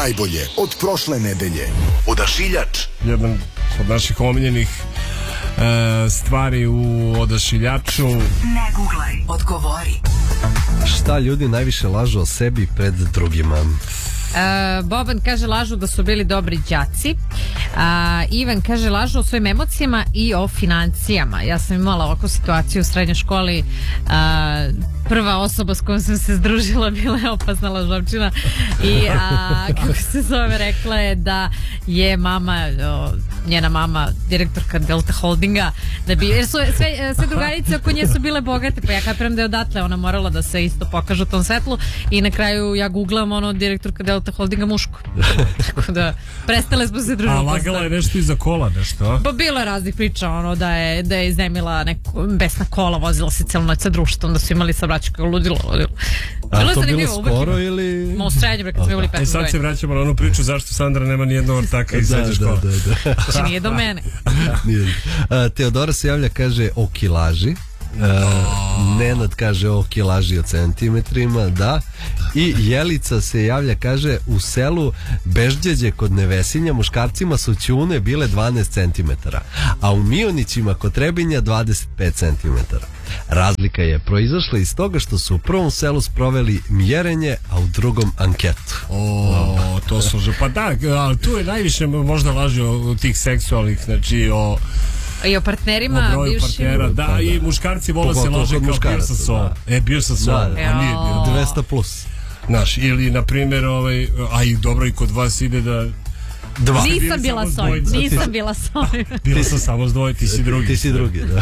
najbolje od prošle nedelje. Odašiljač. Jedan od naših omiljenih stvari u odašiljaču. Ne guglaj, odgovori. Šta ljudi najviše lažu o sebi pred drugima? Boban kaže lažu da su bili dobri đaci. Ivan kaže lažu o svojim emocijama i o financijama. Ja sam imala ovakvu situaciju u srednjoj školi. Prva osoba s kojom sam se združila bila je opasna lažovčina i kako se zove, rekla je da je mama, njena mama direktorka Delta Holdinga, da bi, jer su sve drugarice oko nje su bile bogate, pa ja kapiram da je odatle ona morala da se isto pokaže u tom svetlu i na kraju ja googlam direktorka Delta Holdinga muško. Tako da prestale smo se družiti. A lagala je nešto iza kola, nešto? Pa bilo je raznih priča, da je iznajmila besna kola, vozila se celu noć sa društvom, da su imali sa braćom ludilo. A to bilo skoro ili? U srednjem, kad smo imali 15 godina. Sad se vraćamo na onu priču zašto Sandra nema nijednog ortaka iz srednje škole. Znači nije do mene. Teodora se javlja, kaže o kilaži. Nenad kaže o kilaži o centimetrima, da. I Jelica se javlja, kaže u selu Bežđeđe kod Nevesinja muškarcima su ćune bile 12 cm, a u Mionićima kod Trebinja 25 cm. Razlika je proizašla iz toga što su u prvom selu sproveli mjerenje, a u drugom anketu. To su pa da, ali tu je najviše možda laži o tih seksualnih, znači i o partnerima, o broju partnera, da, i muškarci vole se laže kao bio sa solom. Bio sa solom, a nije bio 200 plus. Znaš, ili na primjer, a i dobro i kod vas ide da nisam bila s ovim. Bila sam samo s dvoje, ti si drugi. Da.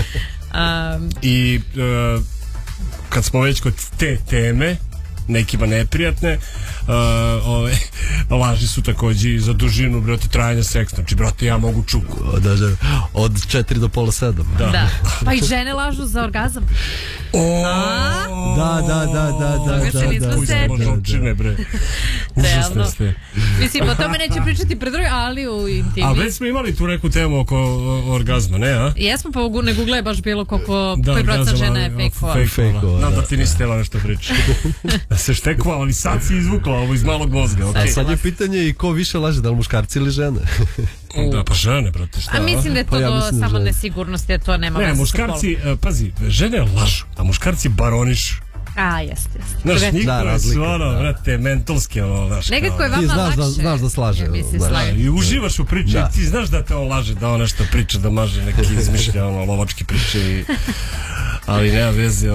I kad smo već kod te teme, nekima neprijatne, laži su također za dužinu, brate, trajanja seksa. Znači, brate, ja mogu čuku. Od 4 do pola 7. Da. Pa i žene lažu za orgazam. Da. se nismo setili. bre. Mislim, o tome neće pričati pred drugim, ali u intimi. A već smo imali tu neku temu oko orgazma, ne, a? Jesmo, pa ne google baš bilo koliko koji procent žena je fejkova. Znam da ti nisi htjela nešto pričati. Da se štekla, ali sad si izvukla ovo iz malog mozga. A sad je pitanje i ko više laže, da li muškarci ili žene? Da, pa žene, brate, šta? A mislim da je to samo nesigurnost, jer to nema veze sa polom. Ne, muškarci, pazi, žene lažu, a muškarci baronišu. Jeste. Znaš, njihove su vrate, mentalske, znaš. Nekako je vama lakše. Znaš da slaže. I uživaš u priči, ti znaš da te on laže, da on nešto priča, da maže neki izmišlja, lovački priče, ali nema veze,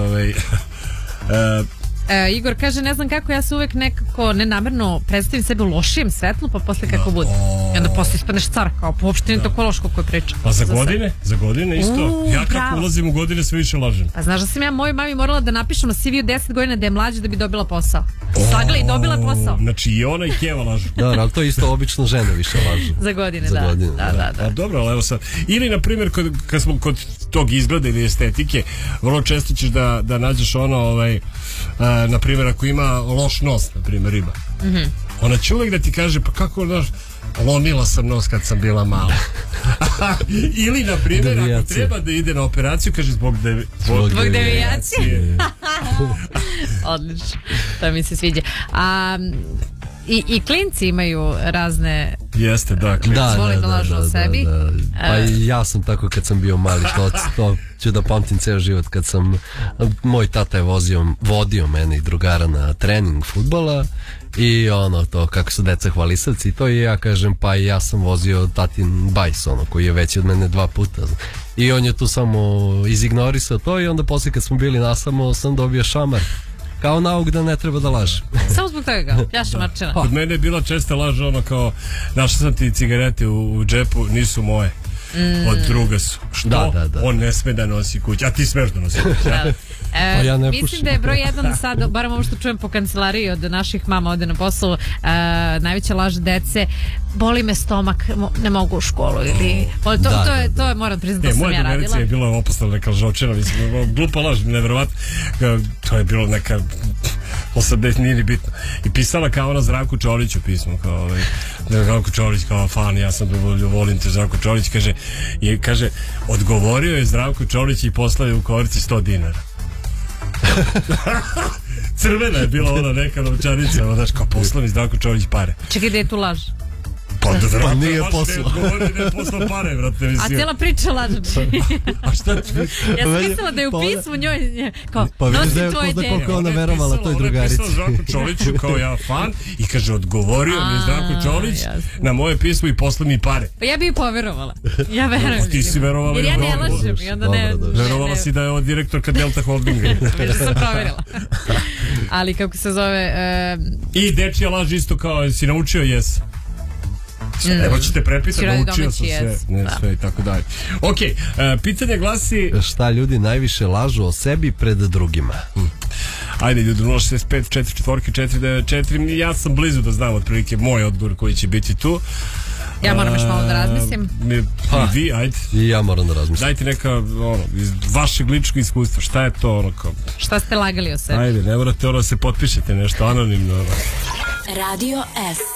Igor kaže, ne znam kako, ja se uvek nekako nenamerno predstavim sebe u lošijem svetlu, pa posle kako bude. I onda posle ispadneš car, kao po uopšte tako loško koje priča. Pa za godine isto. Ja kako ulazim u godine sve više lažem. Pa znaš da sam ja mojoj mami morala da napišem na CV-u 10 godina da je mlađa da bi dobila posao. Slagala i dobila posao. Znači i ona i Keva lažu. Da, ali to isto obično žene više lažu. Za godine, da. A dobro, ali evo sad. Ili na primjer kad smo kod tog izgleda ili estetike, vrlo često ćeš da nađeš na primjer ako ima loš nos, na primjer riba, ona će uvijek da ti kaže, pa kako znaš, lomila sam nos kad sam bila mala. Ili na primjer ako treba da ide na operaciju, kaže zbog devijacije. Odlično, to mi se sviđa. I klinci imaju razne... Jeste, da, klinci. Vole da lažu o sebi. Pa i ja sam tako kad sam bio mali, to ću da pamtim ceo život, kad sam, moj tata je vodio mene i drugara na trening fudbala i to kako su deca hvalisavci i to, i ja kažem, pa i ja sam vozio tatin bajs, koji je veći od mene 2 puta. I on je tu samo izignorisao to i onda poslije kad smo bili nasamo sam dobio šamar. Kao nauk da ne treba da laže. Samo zbog toga, pljaša Marčina. Kod mene je bila česta laž, kao našao sam ti cigarete u džepu, nisu moje. Od druga su. Što? Da. On ne sme da nosi kući, a ti smeš da nosi kući. Ja ne mislim da je broj 1 sad, barem ovo što čujem po kancelariji od naših mama ovde na poslu, najveća laž dece, boli me stomak, ne mogu u školu ili... To je, moram priznati da sam ja radila. Moja domerica je bila opasna neka lažovčina, glupa laž, nevjerovatno. To je bilo neka 80, nije ni bitno. I pisala kao na Zdravku Čoliću pismo, kao Zdravko Čolić kao fan, ja sam volim te Zdravko Čolić, kaže, odgovorio je Zdravko Čolić i poslao je u kovrici 100 dinara. Crvena je bila ona neka novčanica, znaš, kao posla mi Zdravko Čolić pare. Čekaj, gde je tu laž? Pa nije posla. Ne posla pare, vrate, A mislim. cijela priča lažači. A šta ti? Ja sam mislila da je u pismu njoj, kao, Pa vidiš da nosi je tvoje koliko dete. ona verovala toj drugarici. Ona je pisala Zdravku Čoliću kao ja fan i kaže, odgovorio mi je Zdravko Čolić jasno. na moje pismo i posla mi pare. Pa ja bi ju poverovala. Ja verujem. Ti si verovala Jer ja ne dobro. lažem i onda ne... Dobro, Verovala si da je ovo direktorka Delta Holdinga. Već sam proverila. Ali kako se zove... I dečija laž isto kao, si naučio jes. Evo ćete prepitati, Si radi naučio sam domaći sve, jes, ne da. sve i tako dalje. Ok, pitanje glasi... Šta ljudi najviše lažu o sebi pred drugima? Ajde ljudi, 065 4 4 ja sam blizu da znam otprilike moj odgovor koji će biti tu. Ja moram još malo da razmislim. Vi, ajde. I ja moram da razmislim. Dajte neka, iz vašeg ličnog iskustva, šta je to kao... Šta ste lagali o sebi? Ajde, ne morate da se potpišete nešto anonimno. Radio S.